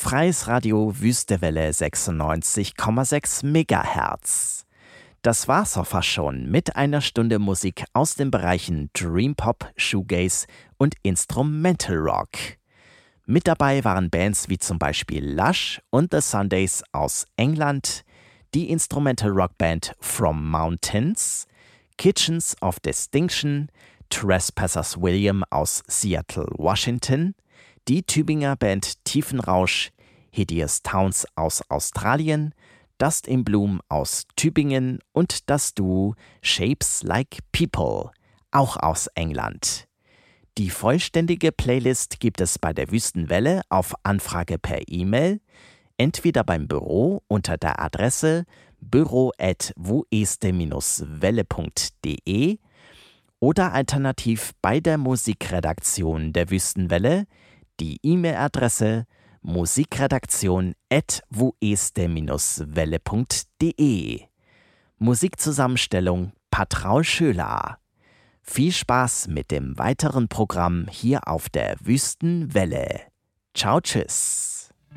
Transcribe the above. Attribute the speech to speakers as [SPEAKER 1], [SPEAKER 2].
[SPEAKER 1] Freies Radio Wüstewelle 96,6 MHz. Das war's auch fast schon mit einer Stunde Musik aus den Bereichen Dream Pop, Shoegaze und Instrumental Rock. Mit dabei waren Bands wie zum Beispiel Lush und The Sundays aus England, die Instrumental Rock Band From Mountains, Kitchens of Distinction, Trespassers William aus Seattle, Washington, die Tübinger Band Tiefenrausch, Hideous Towns aus Australien, Dust in Bloom aus Tübingen und das Duo Shapes Like People, auch aus England. Die vollständige Playlist gibt es bei der Wüstenwelle auf Anfrage per E-Mail, entweder beim Büro unter der Adresse büro@wueste-welle.de oder alternativ bei der Musikredaktion der Wüstenwelle, die E-Mail-Adresse musikredaktion@wueste-welle.de. Musikzusammenstellung Patraul Schöler. Viel Spaß mit dem weiteren Programm hier auf der Wüstenwelle. Ciao, tschüss.